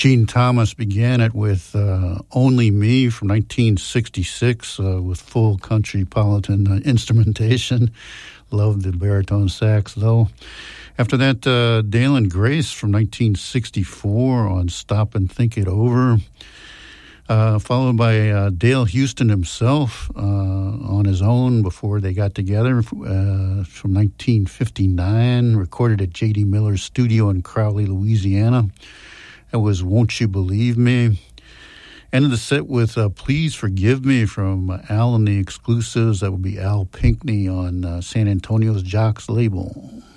Gene Thomas began it with Only Me from 1966 with full country-politan instrumentation. Loved the baritone sax, though. After that, Dale and Grace from 1964 on Stop and Think It Over. Followed by Dale Houston himself on his own before they got together from 1959, recorded at J.D. Miller's studio in Crowley, Louisiana. That was Won't You Believe Me. Ended the set with Please Forgive Me from Al and the Exclusives. That would be Al Pinkney on San Antonio's Jocks label.